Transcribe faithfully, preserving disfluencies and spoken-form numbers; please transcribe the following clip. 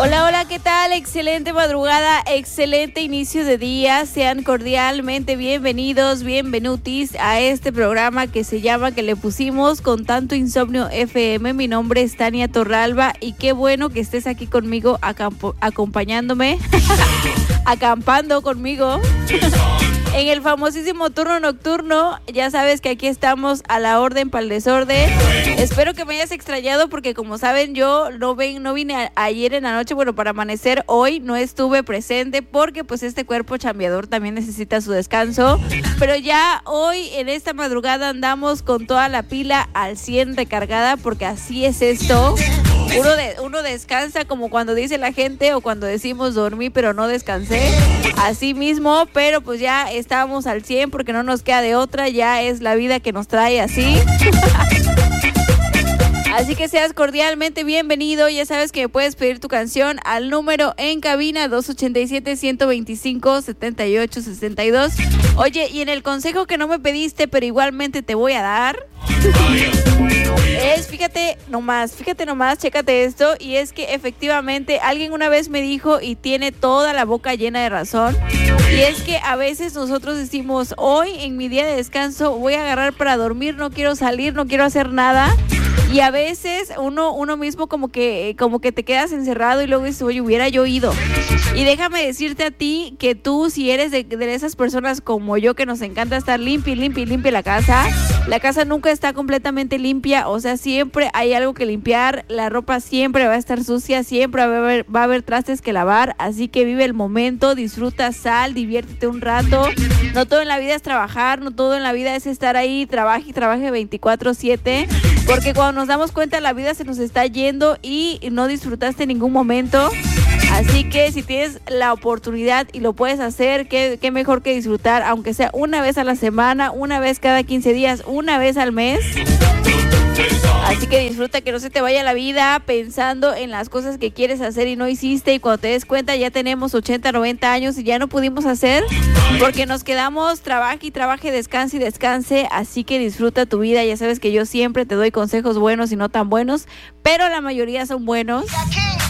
Hola, hola, ¿qué tal? Excelente madrugada, excelente inicio de día. Sean cordialmente bienvenidos, bienvenutis a este programa que se llama, que le pusimos Con Tanto Insomnio F M. Mi nombre es Tania Torralba y qué bueno que estés aquí conmigo, acampo, acompañándome, acampando conmigo. En el famosísimo turno nocturno. Ya sabes que aquí estamos a la orden para el desorden. Espero que me hayas extrañado porque, como saben, yo no, ven, no vine a, ayer en la noche, bueno, para amanecer hoy no estuve presente porque pues este cuerpo chambeador también necesita su descanso. Pero ya hoy en esta madrugada andamos con toda la pila al cien recargada, porque así es esto. Uno, de, uno descansa como cuando dice la gente, o cuando decimos dormí pero no descansé, así mismo, pero pues ya estamos al cien porque no nos queda de otra, ya es la vida que nos trae así. Así que seas cordialmente bienvenido. Ya sabes que me puedes pedir tu canción al número en cabina dos ochenta y siete, ciento veinticinco, setenta y ocho, sesenta y dos. Oye, y en el consejo que no me pediste, pero igualmente te voy a dar, es, fíjate nomás, fíjate nomás, chécate esto, y es que efectivamente alguien una vez me dijo, y tiene toda la boca llena de razón, y es que a veces nosotros decimos, hoy en mi día de descanso voy a agarrar para dormir, no quiero salir, no quiero hacer nada. Y a veces uno, uno mismo como que, como que te quedas encerrado y luego dices, oye, hubiera yo ido. Y déjame decirte a ti que tú, si eres de, de esas personas como yo que nos encanta estar limpia, limpia, limpia la casa, la casa nunca está completamente limpia, o sea, siempre hay algo que limpiar, la ropa siempre va a estar sucia, siempre va a haber, va a haber trastes que lavar, así que vive el momento, disfruta, sal, diviértete un rato. No todo en la vida es trabajar, no todo en la vida es estar ahí, trabaje y trabaje veinticuatro siete, porque cuando nos damos cuenta la vida se nos está yendo y no disfrutaste ningún momento. Así que si tienes la oportunidad y lo puedes hacer, qué, qué mejor que disfrutar, aunque sea una vez a la semana, una vez cada quince días, una vez al mes. Así que disfruta, que no se te vaya la vida pensando en las cosas que quieres hacer y no hiciste, y cuando te des cuenta ya tenemos ochenta, noventa años y ya no pudimos hacer porque nos quedamos trabaje y trabaje, descanse y descanse. Así que disfruta tu vida. Ya sabes que yo siempre te doy consejos buenos y no tan buenos, pero la mayoría son buenos.